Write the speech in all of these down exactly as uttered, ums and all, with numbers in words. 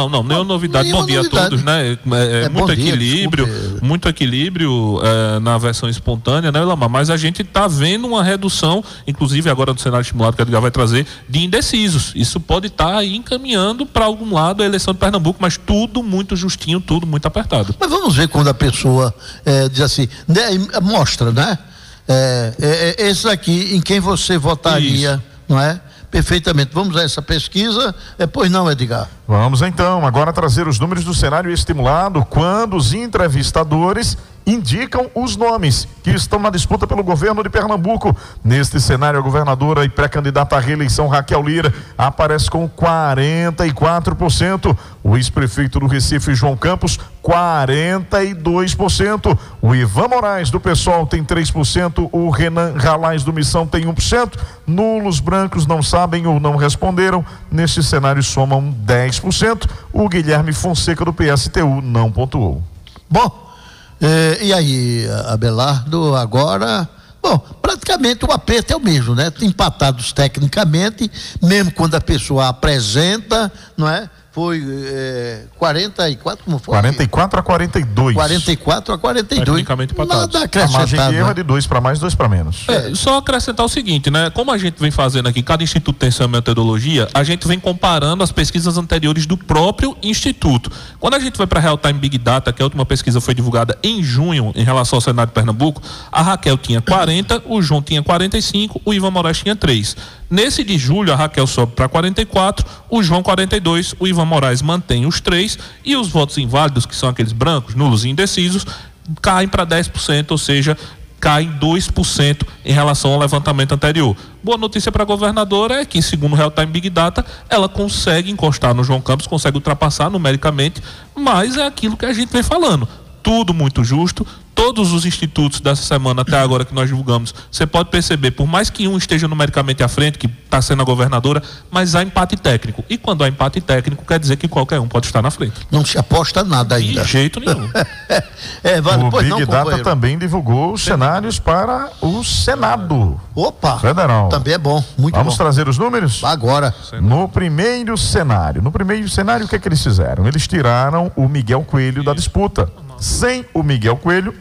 Não, não, nenhuma novidade. Nenhuma bom dia novidade. a todos, né? É, é, é muito equilíbrio, dia, muito equilíbrio é, na versão espontânea, né, Lamar? Mas a gente está vendo uma redução, inclusive agora no cenário estimulado que a Edgar vai trazer, de indecisos. Isso pode estar tá aí encaminhando para algum lado a eleição de Pernambuco, mas tudo muito justinho, tudo muito apertado. Mas vamos ver quando a pessoa é, diz assim, né, mostra, né? É, é, é, esse aqui em quem você votaria, Isso. não é? Perfeitamente. Vamos a essa pesquisa. É, pois não, Edgar? Vamos então, agora trazer os números do cenário estimulado quando os entrevistadores indicam os nomes que estão na disputa pelo governo de Pernambuco. Neste cenário, a governadora e pré-candidata à reeleição Raquel Lira aparece com quarenta e quatro por cento. O ex-prefeito do Recife, João Campos, quarenta e dois por cento. O Ivan Moraes, do PSOL, tem três por cento. O Renan Ralais, do Missão, tem um por cento. Nulos brancos não sabem ou não responderam. Neste cenário, somam dez por cento. O Guilherme Fonseca, do P S T U, não pontuou. Bom, É, e aí, Abelardo, agora, bom, praticamente o aperto é o mesmo, né? Empatados tecnicamente, mesmo quando a pessoa apresenta, não é? Foi é, quarenta e quatro, como foi? quarenta e quatro a quarenta e dois. quarenta e quatro a quarenta e dois. Tecnicamente empatados. Nada a margem de erro né? é de dois para mais, dois para menos. É, só acrescentar o seguinte, né? Como a gente vem fazendo aqui, cada instituto tem sua metodologia, a gente vem comparando as pesquisas anteriores do próprio instituto. Quando a gente vai para a Real Time Big Data, que a última pesquisa foi divulgada em junho em relação ao cenário de Pernambuco, a Raquel tinha quarenta, o João tinha quarenta e cinco, o Ivan Moraes tinha três. Nesse de julho, a Raquel sobe para quarenta e quatro, o João quarenta e dois, o Ivan Moraes mantém os três e os votos inválidos, que são aqueles brancos, nulos e indecisos, caem para dez por cento, ou seja, caem dois por cento em relação ao levantamento anterior. Boa notícia para a governadora é que, segundo o Real Time Big Data, ela consegue encostar no João Campos, consegue ultrapassar numericamente, mas é aquilo que a gente vem falando. Tudo muito justo, todos os institutos dessa semana até agora que nós divulgamos, você pode perceber, por mais que um esteja numericamente à frente, que está sendo a governadora, mas há empate técnico. E quando há empate técnico, quer dizer que qualquer um pode estar na frente. Não se aposta nada ainda. De jeito nenhum. é, vale, o Big não, Data também divulgou os cenários para o Senado. Opa! Federal. Também é bom, muito Vamos bom. trazer os números? Agora. No primeiro cenário, no primeiro cenário, o que é que eles fizeram? Eles tiraram o Miguel Coelho da disputa. Sem o Miguel Coelho,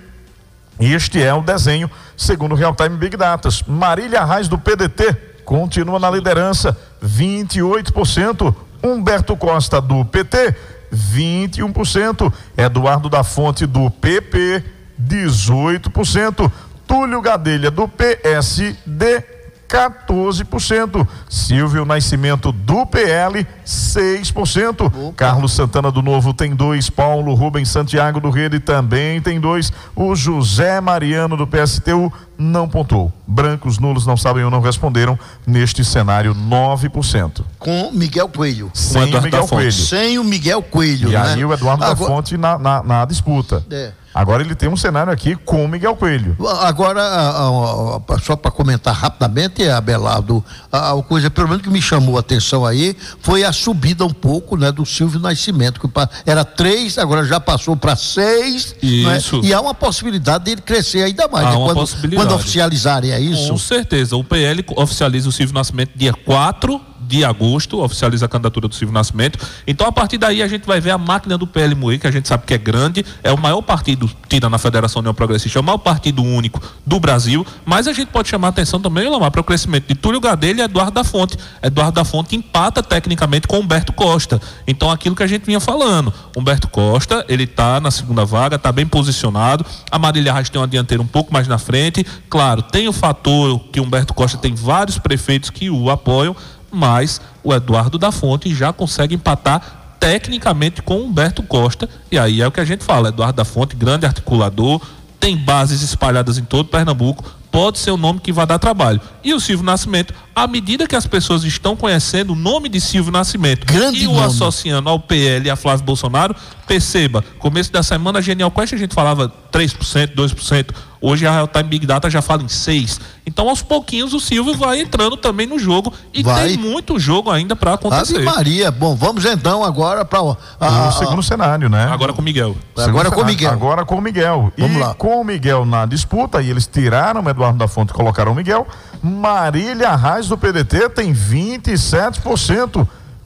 este é o desenho, segundo o Real Time Big Data. Marília Reis, do P D T, continua na liderança, vinte e oito por cento. Humberto Costa, do P T, vinte e um por cento. Eduardo da Fonte, do P P, dezoito por cento. Túlio Gadelha, do P S D, quatorze por cento. Silvio Nascimento, do P L, seis por cento. Opa. Carlos Santana, do Novo, tem dois. Paulo Rubens Santiago, do Rede, também tem dois. O José Mariano, do P S T U, não pontuou. Brancos, nulos, não sabem ou não responderam. Neste cenário, nove por cento. Com Miguel Coelho. Sem o Miguel Coelho. Sem o Miguel Coelho, E né? aí o Eduardo Agora... da Fonte na, na, na disputa. É. Agora ele tem um cenário aqui com o Miguel Coelho. Agora, a, a, a, só para comentar rapidamente, Abelardo, a, a coisa, pelo menos que me chamou a atenção aí, foi a subida um pouco, né, do Silvio Nascimento, que era três, agora já passou para seis. Isso. Né? E há uma possibilidade dele crescer ainda mais, há né? uma quando, possibilidade. quando oficializarem, é isso? Com certeza. O P L oficializa o Silvio Nascimento dia quatro de agosto, oficializa a candidatura do Silvio Nascimento. Então, a partir daí, a gente vai ver a máquina do P L moer, que a gente sabe que é grande, é o maior partido tida na Federação União Progressista, é o maior partido único do Brasil, mas a gente pode chamar a atenção também, Lamar, para o crescimento de Túlio Gadelha e Eduardo da Fonte. Eduardo da Fonte empata tecnicamente com Humberto Costa. Então, aquilo que a gente vinha falando, Humberto Costa, ele está na segunda vaga, está bem posicionado, a Marília Reis tem uma dianteira um pouco mais na frente, claro, tem o fator que Humberto Costa tem vários prefeitos que o apoiam, mas o Eduardo da Fonte já consegue empatar tecnicamente com Humberto Costa, e aí é o que a gente fala, Eduardo da Fonte, grande articulador, tem bases espalhadas em todo Pernambuco, pode ser um nome que vai dar trabalho. E o Silvio Nascimento, à medida que as pessoas estão conhecendo o nome de Silvio Nascimento grande e o nome. associando ao P L e a Flávio Bolsonaro, perceba, começo da semana a Genial Quest a gente falava três por cento, dois por cento, hoje a Real Time Big Data já fala em seis por cento. Então, aos pouquinhos, o Silvio vai entrando também no jogo e vai. Tem muito jogo ainda para acontecer. Ave Maria, bom, vamos então agora para o segundo cenário, né? Agora com o Miguel. Agora com o Miguel. Agora com o Miguel. Vamos e lá. Com o Miguel na disputa, e eles tiraram o Eduardo da Fonte e colocaram o Miguel, Marília Reis, do P D T, tem vinte e sete por cento.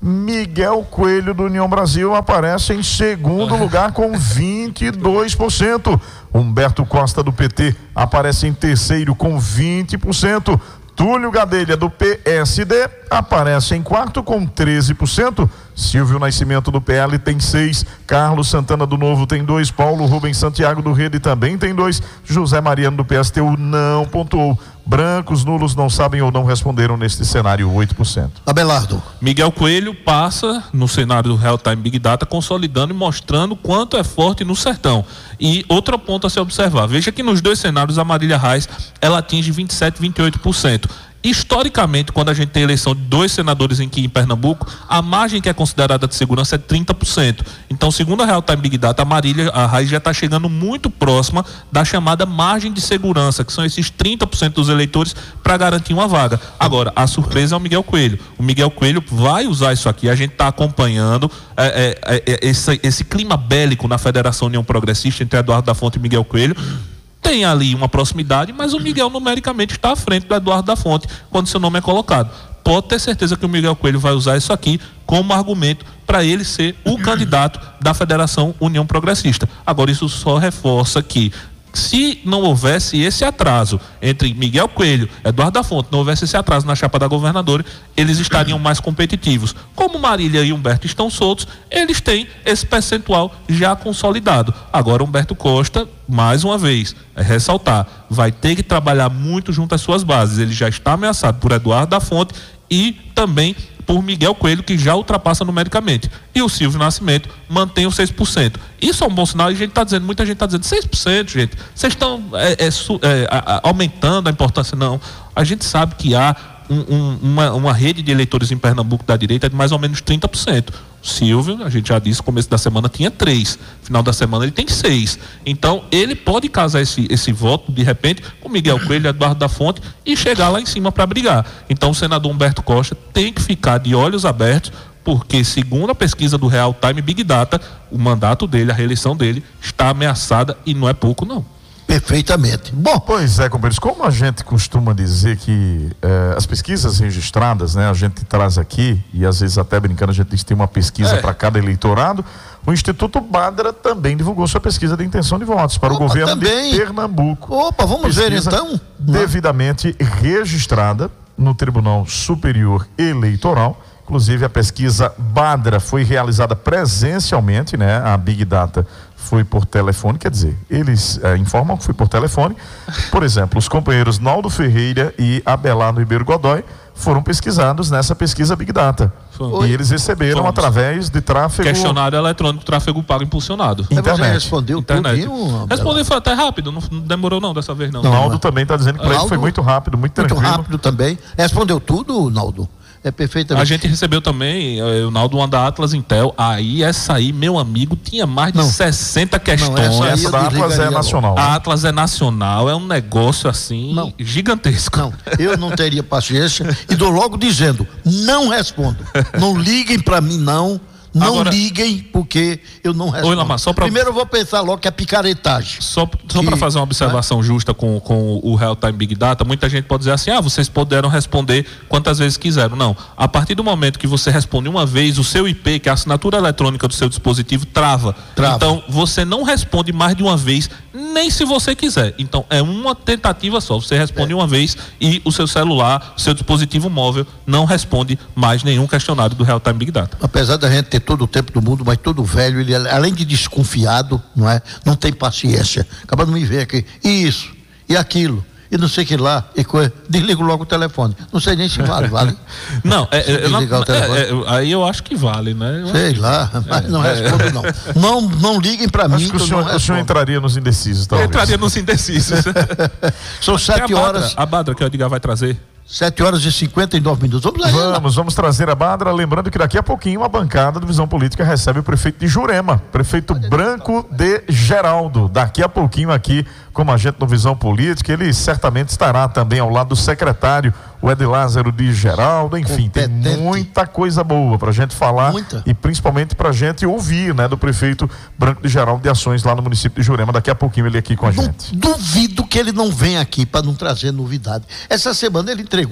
Miguel Coelho do União Brasil aparece em segundo lugar com vinte e dois por cento. Humberto Costa do P T aparece em terceiro com vinte por cento. Túlio Gadelha do P S D aparece em quarto com treze por cento. Silvio Nascimento do P L tem seis. Carlos Santana do Novo tem dois. Paulo Rubens Santiago do Rede também tem dois. José Mariano do P S T U não pontuou. Brancos, nulos, não sabem ou não responderam neste cenário, oito por cento. Abelardo. Miguel Coelho passa no cenário do Real Time Big Data, consolidando e mostrando quanto é forte no sertão. E outro ponto a se observar, veja que nos dois cenários a Marília Reis, ela atinge vinte e sete, vinte e oito por cento. Historicamente, quando a gente tem eleição de dois senadores aqui em Pernambuco, a margem que é considerada de segurança é trinta por cento. Então, segundo a Real Time Big Data, a Marília a Reis já está chegando muito próxima da chamada margem de segurança, que são esses trinta por cento dos eleitores para garantir uma vaga. Agora, a surpresa é o Miguel Coelho. O Miguel Coelho vai usar isso aqui, a gente está acompanhando é, é, é, esse, esse clima bélico na Federação União Progressista entre Eduardo da Fonte e Miguel Coelho. Tem ali uma proximidade, mas o Miguel numericamente está à frente do Eduardo da Fonte quando seu nome é colocado. Pode ter certeza que o Miguel Coelho vai usar isso aqui como argumento para ele ser o candidato da Federação União Progressista. Agora, isso só reforça que se não houvesse esse atraso entre Miguel Coelho e Eduardo da Fonte, não houvesse esse atraso na chapa da governadora, eles estariam mais competitivos. Como Marília e Humberto estão soltos, eles têm esse percentual já consolidado. Agora, Humberto Costa, mais uma vez, é ressaltar, vai ter que trabalhar muito junto às suas bases. Ele já está ameaçado por Eduardo da Fonte e também por Miguel Coelho, que já ultrapassa numericamente. E o Silvio Nascimento mantém os seis por cento. Isso é um bom sinal e a gente está dizendo, muita gente está dizendo, seis por cento, gente, vocês estão é, é, é, aumentando a importância. Não, a gente sabe que há um, um, uma, uma rede de eleitores em Pernambuco da direita de mais ou menos trinta por cento. Silvio, a gente já disse, começo da semana tinha três, final da semana ele tem seis. Então, ele pode casar esse, esse voto, de repente, com Miguel Coelho, Eduardo da Fonte e chegar lá em cima para brigar. Então, o senador Humberto Costa tem que ficar de olhos abertos, porque, segundo a pesquisa do Real Time Big Data, o mandato dele, a reeleição dele, está ameaçada e não é pouco, não. Perfeitamente. Bom, pois é, companheiros, como a gente costuma dizer que eh, as pesquisas registradas, né, a gente traz aqui, e às vezes até brincando, a gente diz que tem uma pesquisa é. para cada eleitorado. O Instituto Badra também divulgou sua pesquisa de intenção de votos para Opa, o governo também. de Pernambuco. Opa, vamos pesquisa ver então. Devidamente registrada no Tribunal Superior Eleitoral. Inclusive, a pesquisa Badra foi realizada presencialmente, né? A Big Data foi por telefone, quer dizer, eles é, informam que foi por telefone. Por exemplo, os companheiros Naldo Ferreira e Abelardo Ribeiro Godoy foram pesquisados nessa pesquisa Big Data. Foi. E eles receberam Fomos. através de tráfego... Questionário eletrônico, tráfego pago impulsionado. Internet. Você respondeu Internet. Tudo, Respondeu, foi até rápido, não, não demorou não dessa vez não. não Naldo também está dizendo que para ele foi muito rápido, muito tranquilo. Muito rápido também. Respondeu tudo, Naldo? É perfeitamente. A gente recebeu também, o Naldo, uma da Atlas Intel. Aí, essa aí, meu amigo, tinha mais de não. sessenta questões. Não, essa, essa da Atlas é nacional. A Atlas é nacional, é um negócio assim, não. gigantesco. Não, eu não teria paciência e dou logo dizendo, não respondo. Não liguem para mim, não. Não Agora, liguem, porque eu não respondo. Oi, Lamar, só pra... Primeiro eu vou pensar logo que é picaretagem. Só, só para fazer uma observação né? justa com, com o Real Time Big Data, muita gente pode dizer assim, ah, vocês puderam responder quantas vezes quiseram. Não, a partir do momento que você responde uma vez, o seu I P, que é a assinatura eletrônica do seu dispositivo, trava. trava. Então, você não responde mais de uma vez, nem se você quiser. Então, é uma tentativa só. Você responde é. uma vez e o seu celular, o seu dispositivo móvel, não responde mais nenhum questionário do Real Time Big Data. Apesar da gente ter todo o tempo do mundo, mas todo velho, ele além de desconfiado, não é? Não tem paciência. Acaba de me ver aqui, isso, e aquilo, e não sei o que lá, e coisa. Desligo logo o telefone. Não sei nem se vale, vale? Não, é, é, não, é, é, aí eu acho que vale, né? Eu sei lá, mas é, não respondo não. Não, não liguem para mim. Acho que o senhor, o senhor entraria nos indecisos, talvez. Eu entraria nos indecisos. São sete a horas. Badra, a Badra que o Edgar vai trazer. sete horas e cinquenta e nove minutos. Vamos aí. Vamos, vamos trazer a Badra. Lembrando que daqui a pouquinho a bancada do Visão Política recebe o prefeito de Jurema, prefeito Branco de Geraldo. Daqui a pouquinho aqui, como agente do Visão Política, ele certamente estará também ao lado do secretário, o Ed Lázaro de Geraldo. Enfim, competente. Tem muita coisa boa pra gente falar. Muita. E principalmente pra gente ouvir, né, do prefeito Branco de Geraldo de ações lá no município de Jurema. Daqui a pouquinho ele aqui com a gente. Duvido que ele não venha aqui para não trazer novidade. Essa semana ele entregou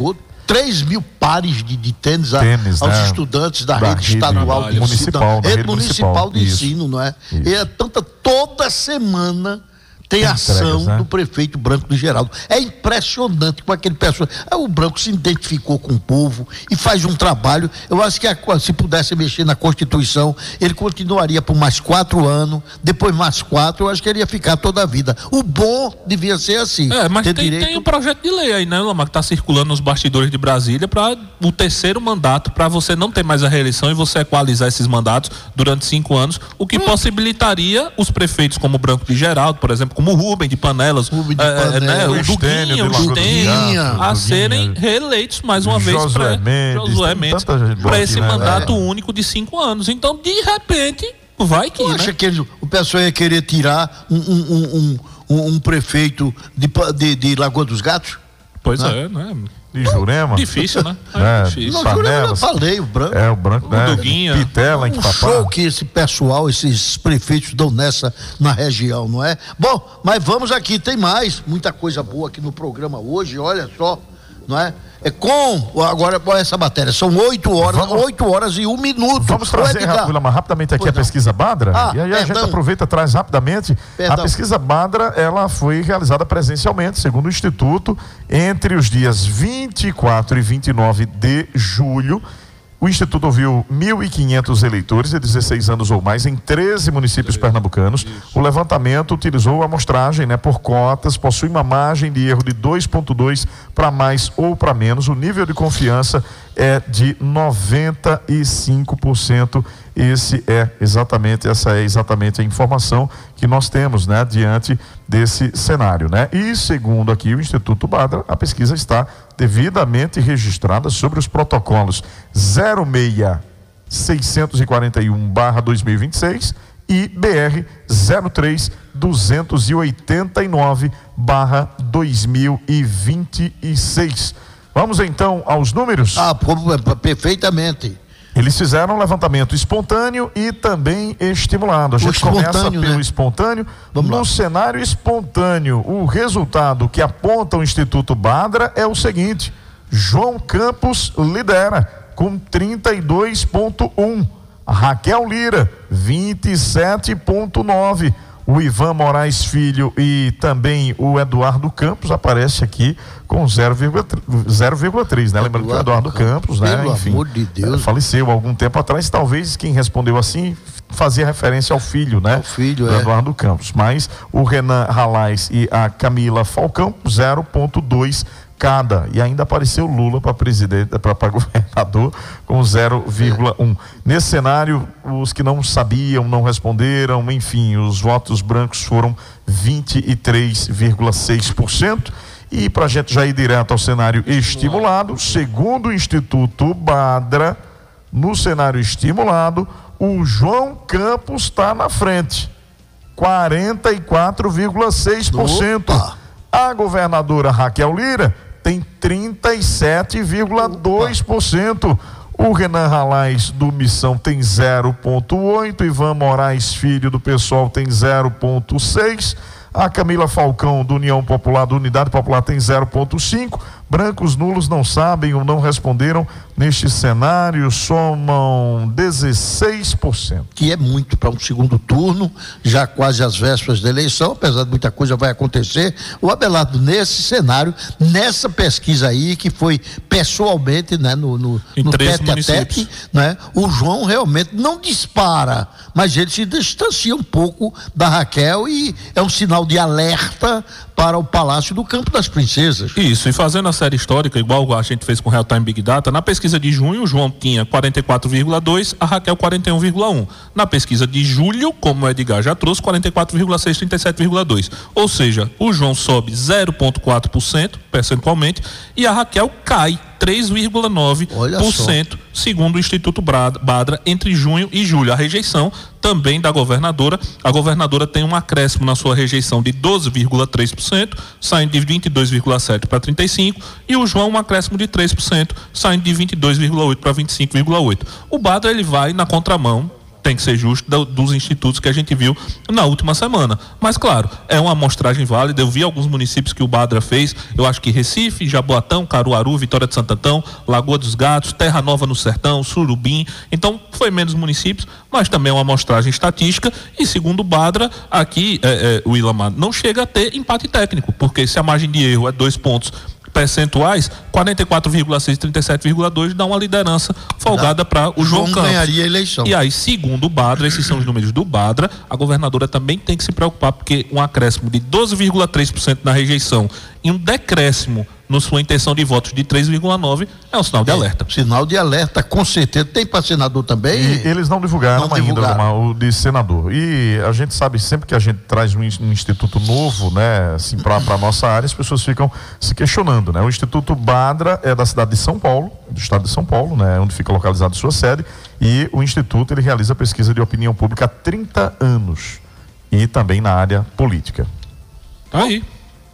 três mil pares de, de tênis, a, tênis aos né? estudantes da, da rede estadual de municipal, ensino, da rede, rede municipal, municipal de isso, ensino, não é? Isso. E é tanta, toda semana tem ação entregas, né? do prefeito Branco do Geraldo. É impressionante como aquele pessoa. O Branco se identificou com o povo e faz um trabalho. Eu acho que a, se pudesse mexer na Constituição, ele continuaria por mais quatro anos, depois mais quatro, eu acho que ele ia ficar toda a vida. O bom devia ser assim. É, mas tem, direito... tem um projeto de lei aí, né, Lama, que está circulando nos bastidores de Brasília para o terceiro mandato, para você não ter mais a reeleição e você equalizar esses mandatos durante cinco anos, o que hum. possibilitaria os prefeitos como o Branco de Geraldo, por exemplo, como o Rubem de Panelas, Rubem de é, Panelas, né, o Estênio, Duguinha, o Estênio, a Duguinha, serem reeleitos mais uma vez Josué Mendes, para esse né, mandato é. único de cinco anos. Então, de repente, vai que, né? Acha que eles, o pessoal ia querer tirar um, um, um, um, um prefeito de, de, de Lagoa dos Gatos? Pois né? é, né? De Jurema? Difícil, né? É, É difícil. Não, Jurema eu falei, o Branco. É, o Branco, né? O Duguinha. Pitela, em O Quipapá. show que esse pessoal, esses prefeitos dão nessa na região, não é? Bom, mas vamos aqui, tem mais, muita coisa boa aqui no programa hoje, olha só, não é? É com, agora qual é essa matéria? São oito horas, Vamos, oito horas e um minuto. Vamos trazer, Lama, rapidamente aqui pois a pesquisa Badra, ah, e aí a perdão. gente aproveita e traz rapidamente. Perdão. A pesquisa Badra, ela foi realizada presencialmente, segundo o Instituto, entre os dias vinte e quatro e vinte e nove de julho. O Instituto ouviu mil e quinhentos eleitores de dezesseis anos ou mais em treze municípios pernambucanos. O levantamento utilizou a amostragem, né, por cotas, possui uma margem de erro de dois vírgula dois para mais ou para menos. O nível de confiança é de noventa e cinco por cento. Esse é exatamente, essa é exatamente a informação que nós temos, né, diante desse cenário, né? E segundo aqui o Instituto Badra, a pesquisa está devidamente registrada sobre os protocolos zero seis seiscentos e quarenta e um barra dois mil e vinte e seis e B R zero três duzentos e oitenta e nove barra dois mil e vinte e seis. Vamos então aos números? Ah, perfeitamente. Eles fizeram um levantamento espontâneo e também estimulado. A gente começa pelo né? espontâneo. Vamos no lá. Cenário espontâneo, o resultado que aponta o Instituto Badra é o seguinte: João Campos lidera com trinta e dois vírgula um, Raquel Lira vinte e sete vírgula nove, o Ivan Moraes Filho e também o Eduardo Campos aparece aqui com zero vírgula três, né? Lembrando que o Eduardo Campos, né? Pelo Enfim, amor de Deus. faleceu há algum tempo atrás. Talvez quem respondeu assim fazia referência ao filho, né? Ao filho, do é. Eduardo Campos. Mas o Renan Ralais e a Camila Falcão, zero vírgula dois cada. E ainda apareceu Lula para presidente, para governador com zero vírgula um. Nesse cenário, os que não sabiam, não responderam, enfim, os votos brancos foram vinte e três vírgula seis por cento. E para a gente já ir direto ao cenário estimulado, segundo o Instituto Badra, no cenário estimulado, o João Campos está na frente, quarenta e quatro vírgula seis por cento. Opa. A governadora Raquel Lira tem trinta e sete vírgula dois por cento. O Renan Ralais do Missão tem zero vírgula oito, Ivan Moraes Filho do PSOL tem zero vírgula seis, a Camila Falcão do União Popular, do Unidade Popular, tem zero vírgula cinco. Brancos nulos não sabem ou não responderam neste cenário, somam dezesseis por cento. Que é muito para um segundo turno, já quase às vésperas da eleição, apesar de muita coisa vai acontecer. O Abelardo, nesse cenário, nessa pesquisa aí, que foi pessoalmente, né, no, no, em no três tete a tete, né, o João realmente não dispara, mas ele se distancia um pouco da Raquel e é um sinal de alerta para o Palácio do Campo das Princesas. Isso, e fazendo a série histórica, igual a gente fez com o Real Time Big Data, na pesquisa de junho, o João tinha quarenta e quatro vírgula dois, a Raquel quarenta e um vírgula um. Na pesquisa de julho, como o Edgar já trouxe, quarenta e quatro vírgula seis, trinta e sete vírgula dois. Ou seja, o João sobe zero vírgula quatro por cento percentualmente e a Raquel cai três vírgula nove por cento, segundo o Instituto Badra, entre junho e julho. A rejeição também da governadora, a governadora tem um acréscimo na sua rejeição de doze vírgula três por cento, saindo de vinte e dois vírgula sete por cento para trinta e cinco por cento, e o João um acréscimo de três por cento, saindo de vinte e dois vírgula oito por cento para vinte e cinco vírgula oito por cento. O Badra, ele vai na contramão tem que ser justo do, dos institutos que a gente viu na última semana. Mas, claro, é uma amostragem válida. Eu vi alguns municípios que o Badra fez, eu acho que Recife, Jaboatão, Caruaru, Vitória de Santo Antão, Lagoa dos Gatos, Terra Nova no Sertão, Surubim. Então, foi menos municípios, mas também é uma amostragem estatística. E, segundo o Badra, aqui, é, é, o Ilamar, não chega a ter empate técnico, porque se a margem de erro é dois pontos percentuais, quarenta e quatro vírgula seis, trinta e sete vírgula dois dá uma liderança folgada para o João, João Campos. Ganharia a eleição. E aí, segundo o Badra, esses são os números do Badra, a governadora também tem que se preocupar, porque um acréscimo de doze vírgula três por cento na rejeição e um decréscimo na sua intenção de votos de três vírgula nove por cento é um sinal de é, alerta. Sinal de alerta, com certeza. Tem para senador também? E eles não divulgaram não ainda divulgaram. o de senador. E a gente sabe, sempre que a gente traz um instituto novo, né, assim, para a nossa área, as pessoas ficam se questionando, né? O Instituto Badra é da cidade de São Paulo, do estado de São Paulo, né, onde fica localizada sua sede, e o instituto ele realiza pesquisa de opinião pública há trinta anos e também na área política. Tá aí.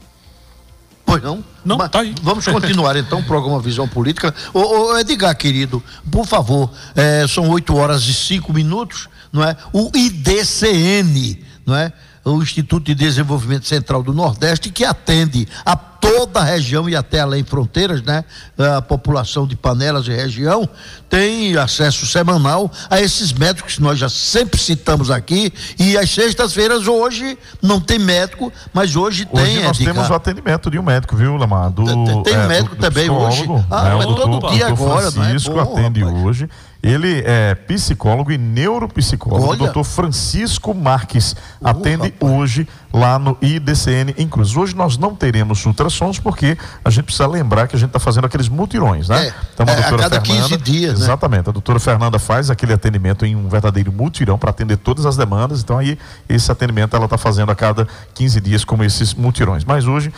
Pois não? Não, Mas tá aí. Vamos continuar então o programa Visão Política. Ô, ô Edgar, querido, por favor, é, são oito horas e cinco minutos, não é? O I D C N, não é? O Instituto de Desenvolvimento Central do Nordeste, que atende a toda a região e até além fronteiras, né? A população de Panelas e região tem acesso semanal a esses médicos que nós já sempre citamos aqui, e às sextas-feiras hoje não tem médico, mas hoje tem. Hoje nós Edgar. temos o atendimento de um médico, viu, Lamar? Do, tem tem é, médico do, do também hoje. Ah, né? mas o todo doutor, dia doutor agora, Francisco não é bom, atende rapaz. hoje. Ele é psicólogo e neuropsicólogo. Olha. O doutor Francisco Marques atende rapaz. hoje lá no I D C N em Cruz. Hoje nós não teremos ultrassons porque a gente precisa lembrar que a gente está fazendo aqueles mutirões, né? É, então a é, doutora a cada Fernanda, quinze dias, né? exatamente, a doutora Fernanda faz aquele atendimento em um verdadeiro mutirão para atender todas as demandas. Então aí esse atendimento ela está fazendo a cada quinze dias como esses mutirões. Mas hoje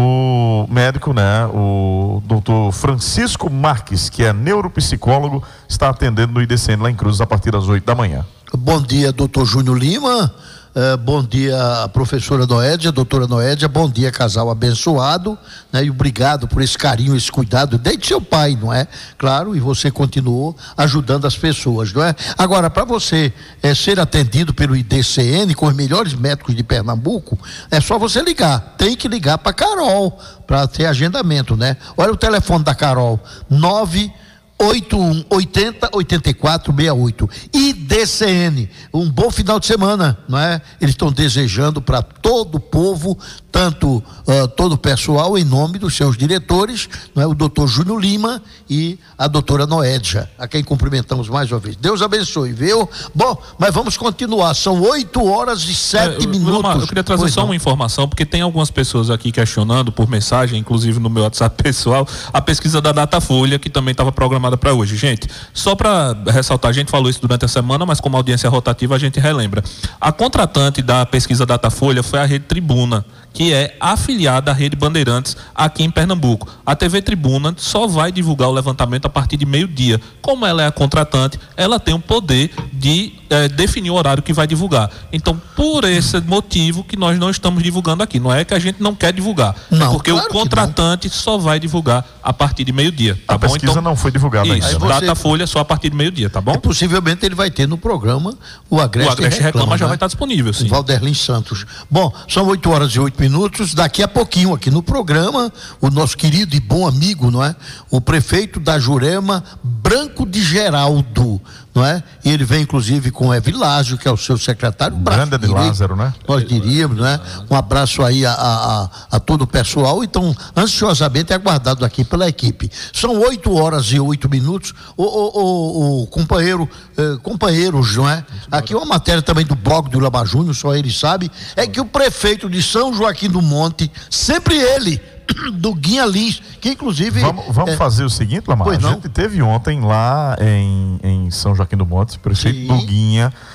o médico, né, o doutor Francisco Marques, que é neuropsicólogo, está atendendo no I D C N lá em Cruz a partir das oito da manhã. Bom dia, doutor Júnior Lima. Uh, bom dia, professora Noédia, doutora Noédia. Bom dia, casal abençoado, né? E obrigado por esse carinho, esse cuidado desde seu pai, não é? Claro, e você continuou ajudando as pessoas, não é? Agora, para você é, ser atendido pelo I D C N com os melhores médicos de Pernambuco, é só você ligar. Tem que ligar para Carol para ter agendamento, né? Olha o telefone da Carol: nove oito um oitenta oitenta e quatro sessenta e oito. I D C N, um bom final de semana, não é? Eles estão desejando para todo o povo, tanto uh, todo o pessoal, em nome dos seus diretores, não é? O doutor Júnior Lima e a doutora Noédia, a quem cumprimentamos mais uma vez. Deus abençoe, viu? Bom, mas vamos continuar, são oito horas e sete é, minutos. Lomar, eu queria trazer pois só não. uma informação, porque tem algumas pessoas aqui questionando por mensagem, inclusive no meu WhatsApp pessoal, a pesquisa da Datafolha, que também estava programada para hoje. Gente, só para ressaltar, a gente falou isso durante a semana, mas como audiência rotativa a gente relembra. A contratante da pesquisa Datafolha foi a Rede Tribuna, que é afiliada à Rede Bandeirantes aqui em Pernambuco. A T V Tribuna só vai divulgar o levantamento a partir de meio-dia. Como ela é a contratante, ela tem o poder de eh, definir o horário que vai divulgar. Então, por esse motivo que nós não estamos divulgando aqui. Não é que a gente não quer divulgar, não, é porque claro o contratante só vai divulgar a partir de meio-dia, tá a bom? pesquisa Então, não foi divulgada isso, ainda. Aí Né? você- Datafolha só a partir de meio-dia, tá bom? E possivelmente ele vai ter no programa o Agreste, O Agreste Reclama já né? vai estar disponível, sim. O Valderlin Santos. Bom, são oito horas e oito minutos. Daqui a pouquinho aqui no programa, o nosso querido e bom amigo, não é? O prefeito da Jurema, Branco de Geraldo, não é? E ele vem inclusive com o Evilásio, que é o seu secretário. Grande de direito, Lázaro, né? Nós diríamos, né? Um abraço aí a, a, a, a todo o pessoal, então ansiosamente aguardado aqui pela equipe. São oito horas e oito minutos. O, o, o, o companheiro, eh, companheiros, não é? Aqui uma matéria também do blog do Lama Júnior, só ele sabe, é que o prefeito de São Joaquim do Monte, sempre ele, do Guinha Lins, que inclusive... Vamos, vamos é, fazer o seguinte, Lamar. Pois A não. gente teve ontem lá em, em São Joaquim do Monte, o prefeito Sim. do Guinha Hum.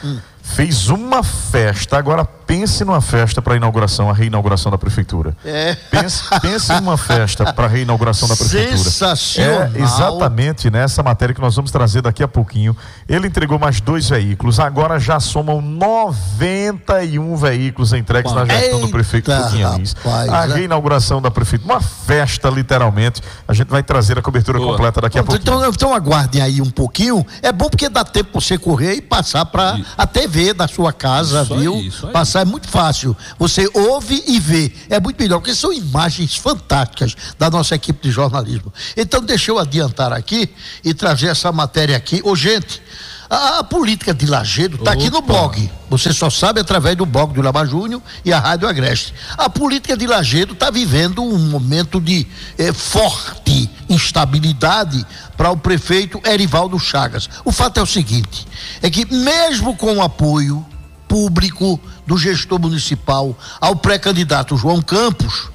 fez uma festa. Agora pense numa festa para a inauguração, a reinauguração da prefeitura. É. Pense, pense numa festa para a reinauguração da prefeitura. Sensacional. É exatamente nessa matéria que nós vamos trazer daqui a pouquinho. Ele entregou mais dois veículos, agora já somam noventa e um veículos entregues na gestão do prefeito Fouquinha Lins. A reinauguração da prefeitura, uma festa literalmente. A gente vai trazer a cobertura Boa. completa daqui a pouquinho. Então, então aguardem aí um pouquinho. É bom porque dá tempo para você correr e passar para a T V da sua casa, isso viu? Aí, isso aí. Passar é muito fácil. Você ouve e vê. É muito melhor, porque são imagens fantásticas da nossa equipe de jornalismo. Então, deixa eu adiantar aqui e trazer essa matéria aqui. Ô, gente, a, a política de Lajedo está aqui no blog. Você só sabe através do blog do Ilhamar Júnior e a Rádio Agreste. A política de Lajedo está vivendo um momento de eh, forte instabilidade para o prefeito Erivaldo Chagas. O fato é o seguinte, é que mesmo com o apoio público do gestor municipal ao pré-candidato João Campos,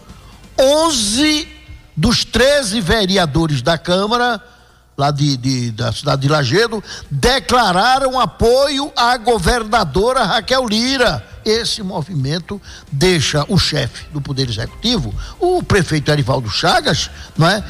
onze dos treze vereadores da Câmara lá de, de, da cidade de Lajedo declararam apoio à governadora Raquel Lira. Esse movimento deixa o chefe do Poder Executivo, o prefeito Erivaldo Chagas, não é,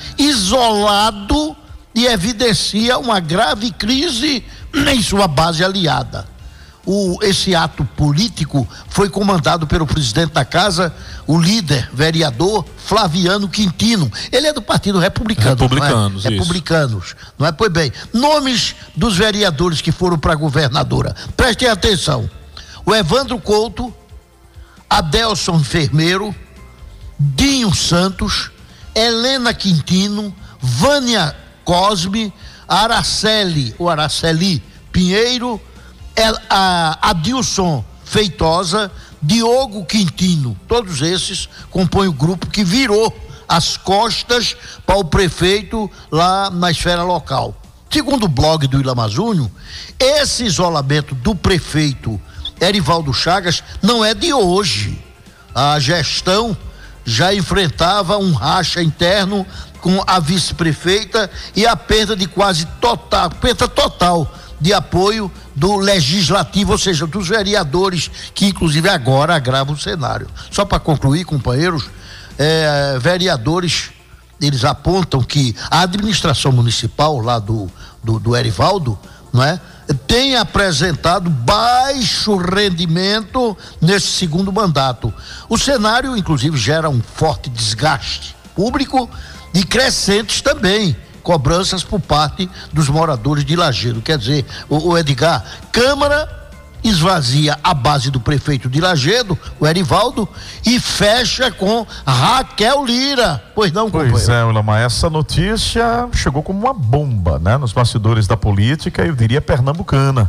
isolado e evidencia uma grave crise em sua base aliada. O, esse ato político foi comandado pelo presidente da casa, o líder vereador Flaviano Quintino. Ele é do Partido Republicano. Republicanos, não é? Republicanos, não é? Pois bem, nomes dos vereadores que foram para a governadora. Prestem atenção: o Evandro Couto, Adelson Enfermeiro, Dinho Santos, Helena Quintino, Vânia Cosme, Araceli, ou Araceli Pinheiro, El, a, Adilson Feitosa, Diogo Quintino. Todos esses compõem o grupo que virou as costas para o prefeito lá na esfera local. Segundo o blog do Ilhamar Júnior, esse isolamento do prefeito Erivaldo Chagas não é de hoje. A gestão já enfrentava um racha interno com a vice-prefeita e a perda de quase total, perda total de apoio do legislativo, ou seja, dos vereadores, que inclusive agora agravam o cenário. Só para concluir, companheiros, é, vereadores, eles apontam que a administração municipal lá do, do, do Erivaldo, não é, tem apresentado baixo rendimento nesse segundo mandato. O cenário, inclusive, gera um forte desgaste público e crescentes também cobranças por parte dos moradores de Lajedo. Quer dizer, o, o Edgar, Câmara esvazia a base do prefeito de Lajedo, o Erivaldo, e fecha com Raquel Lira. Pois não, companheiro? Pois é, Ulamar, essa notícia chegou como uma bomba, né, nos bastidores da política, eu diria pernambucana.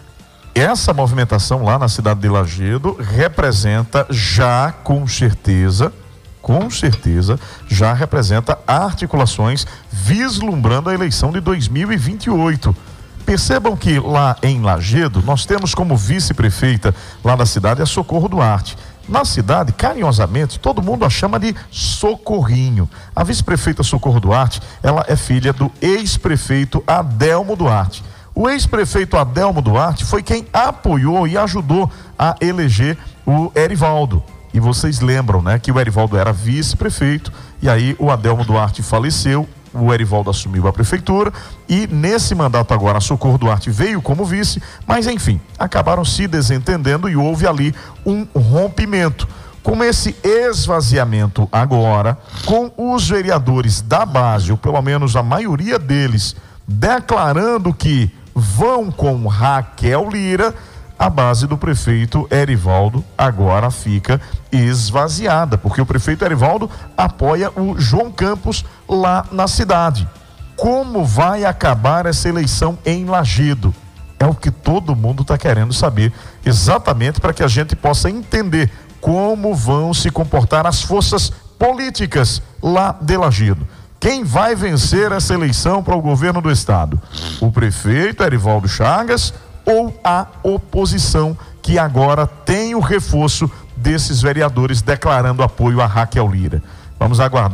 Essa movimentação lá na cidade de Lajedo representa já com certeza com certeza, já representa articulações vislumbrando a eleição de dois mil e vinte e oito. Percebam que lá em Lajedo, nós temos como vice-prefeita lá da cidade a Socorro Duarte. Na cidade, carinhosamente, todo mundo a chama de Socorrinho. A vice-prefeita Socorro Duarte, ela é filha do ex-prefeito Adelmo Duarte. O ex-prefeito Adelmo Duarte foi quem apoiou e ajudou a eleger o Erivaldo. E vocês lembram, né, que o Erivaldo era vice-prefeito e aí o Adelmo Duarte faleceu, o Erivaldo assumiu a prefeitura e nesse mandato agora a Socorro Duarte veio como vice, mas enfim, acabaram se desentendendo e houve ali um rompimento. Com esse esvaziamento agora, com os vereadores da base, ou pelo menos a maioria deles, declarando que vão com Raquel Lira, a base do prefeito Erivaldo agora fica esvaziada, porque o prefeito Erivaldo apoia o João Campos lá na cidade. Como vai acabar essa eleição em Lajedo? É o que todo mundo está querendo saber, exatamente para que a gente possa entender como vão se comportar as forças políticas lá de Lajedo. Quem vai vencer essa eleição para o governo do estado? O prefeito Erivaldo Chagas ou a oposição, que agora tem o reforço desses vereadores declarando apoio a Raquel Lira? Vamos aguardar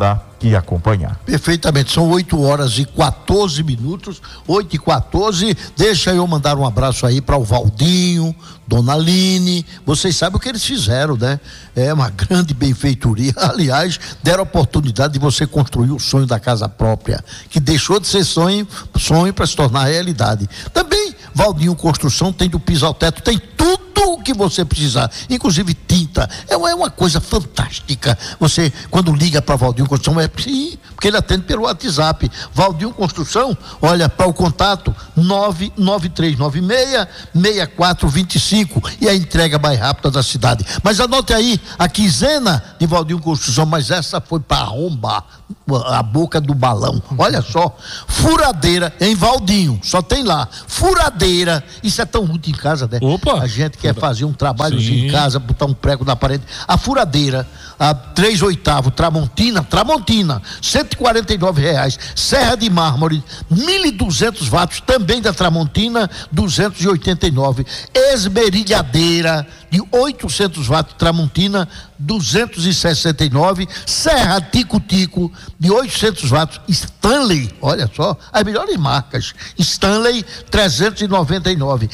e acompanhar. Perfeitamente, são oito horas e quatorze minutos, oito e quatorze. Deixa eu mandar um abraço aí para o Valdinho, Dona Aline. Vocês sabem o que eles fizeram, né? É uma grande benfeitoria. Aliás, deram a oportunidade de você construir o sonho da casa própria, que deixou de ser sonho, sonho para se tornar realidade. Também, Valdinho Construção tem do piso ao teto, tem tudo o que você precisar, inclusive tinta. É uma, é uma coisa fantástica. Você, quando liga para Valdinho Construção, é sim, porque ele atende pelo WhatsApp. Valdinho Construção, olha, para o contato nove nove três nove seis, seis quatro dois cinco e a entrega mais rápida da cidade. Mas anote aí a quinzena de Valdinho Construção, mas essa foi para arrombar a boca do balão. Olha só, furadeira em Valdinho, só tem lá, furadeira. Isso é tão útil em casa, né? Opa! A gente quer fazer um trabalhozinho Sim. em casa, botar um prego na parede. A furadeira, a três oitavos, Tramontina, Tramontina, cento e quarenta e nove reais. Serra de mármore, mil e duzentos watts, também da Tramontina, duzentos e oitenta e nove. Esmerilhadeira de oitocentos watts, Tramontina, duzentos e sessenta e nove. Serra Tico-Tico de oitocentos watts, Stanley, olha só, as melhores marcas. Stanley, trezentos e noventa e nove.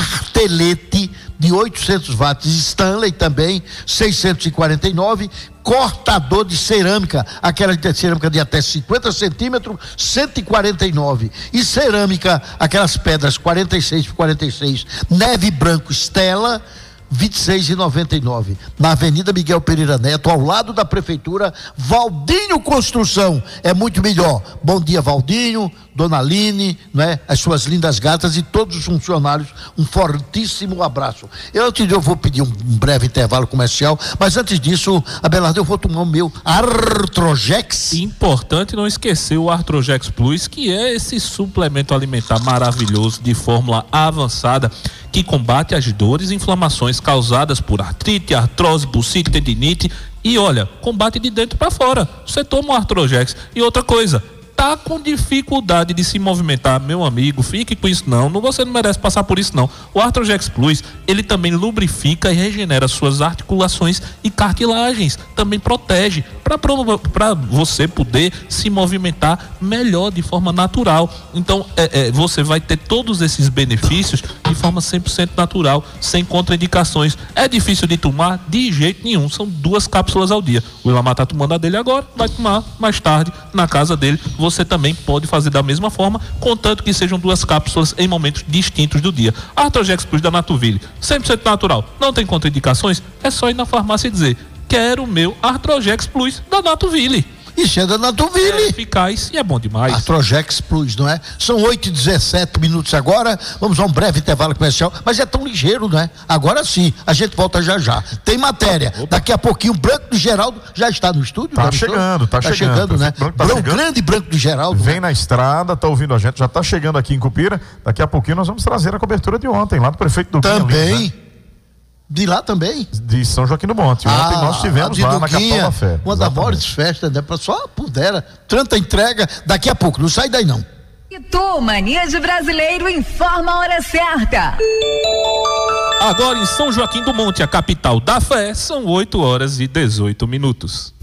Martelete de oitocentos watts, Stanley também, seiscentos e quarenta e nove. Cortador de cerâmica, aquela de cerâmica de até cinquenta centímetros, cento e quarenta e nove. E cerâmica, aquelas pedras quarenta e seis por quarenta e seis, neve branco Stella, vinte e seis reais e noventa e nove, na Avenida Miguel Pereira Neto, ao lado da Prefeitura. Valdinho Construção é muito melhor. Bom dia, Valdinho, Dona Aline, né? As suas lindas gatas e todos os funcionários, um fortíssimo abraço. Eu, antes eu vou pedir um, um breve intervalo comercial, mas antes disso, Abelardo, eu vou tomar o meu Artrojex. Importante não esquecer o Artrojex Plus, que é esse suplemento alimentar maravilhoso de fórmula avançada que combate as dores e inflamações causadas por artrite, artrose, bursite, tendinite e olha, combate de dentro para fora. Você toma o Artrojex. E outra coisa, tá com dificuldade de se movimentar, meu amigo, fique com isso não, não você não merece passar por isso não. O Artrojex Plus, ele também lubrifica e regenera suas articulações e cartilagens, também protege para você poder se movimentar melhor de forma natural. Então é, é, você vai ter todos esses benefícios de forma cem por cento natural, sem contraindicações. É difícil de tomar? De jeito nenhum, são duas cápsulas ao dia. O Ilamar tá tomando a dele agora, vai tomar mais tarde na casa dele. Você também pode fazer da mesma forma, contanto que sejam duas cápsulas em momentos distintos do dia. Artrojex Plus da Natuville, cem por cento natural, não tem contraindicações, é só ir na farmácia e dizer: quero o meu Artrojex Plus da Natuville. Isso é da Natuville. É eficaz e é bom demais. Artrojex Plus, não é? São oito e dezessete minutos agora. Vamos a um breve intervalo comercial, mas é tão ligeiro, não é? Agora sim, a gente volta já já. Tem matéria. Opa. Daqui a pouquinho, o Branco de Geraldo já está no estúdio. Tá chegando, tá, tá chegando. chegando, né? Branco tá Branco, chegando. Grande Branco de Geraldo. Vem né? na estrada, tá ouvindo a gente, já tá chegando aqui em Cupira. Daqui a pouquinho nós vamos trazer a cobertura de ontem, lá do prefeito do Também. Lins, né? De lá também? De São Joaquim do Monte. Ontem ah, nós tivemos lá na capital da fé. Uma das maiores festas, né? Só pudera. Tanta entrega. Daqui a pouco, não sai daí não. E tu, Mania de Brasileiro, informa a hora certa. Agora em São Joaquim do Monte, a capital da fé, são oito horas e dezoito minutos.